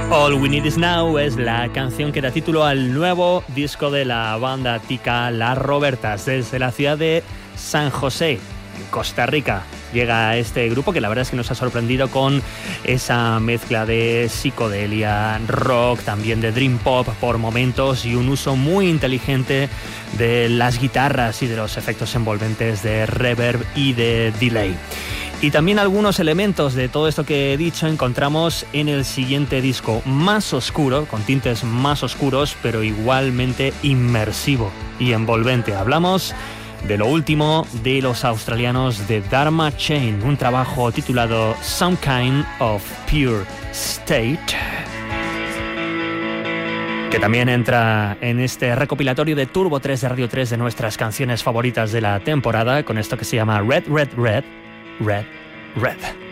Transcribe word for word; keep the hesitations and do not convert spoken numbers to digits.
All We Need Is Now es la canción que da título al nuevo disco de la banda tica Las Robertas. Desde la ciudad de San José, en Costa Rica, llega este grupo que la verdad es que nos ha sorprendido con esa mezcla de psicodelia, rock, también de dream pop por momentos y un uso muy inteligente de las guitarras y de los efectos envolventes de reverb y de delay. Y también algunos elementos de todo esto que he dicho encontramos en el siguiente disco, más oscuro, con tintes más oscuros, pero igualmente inmersivo y envolvente. Hablamos de lo último de los australianos de Dharma Chain, un trabajo titulado Some Kind of Pure State, que también entra en este recopilatorio de Turbo tres de Radio tres de nuestras canciones favoritas de la temporada, con esto que se llama Red, Red, Red, Red, Red.